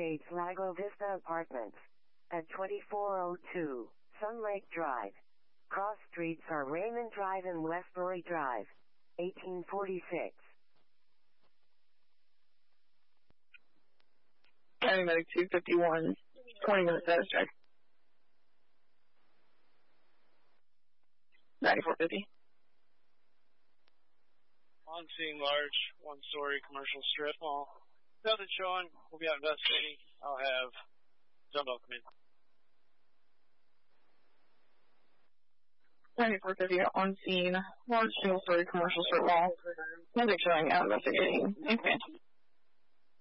States Lago Vista Apartments at 2402 Sun Lake Drive. Cross streets are Raymond Drive and Westbury Drive. 1846. Paramedic 251, 20 minutes status check. 9450. On scene, large, one-story commercial strip mall. Nothing showing. We'll be out investigating. I'll have Dumbbell come in. 9450 on scene, large single-story commercial strip mall. Nothing showing, out investigating. Thanks, man.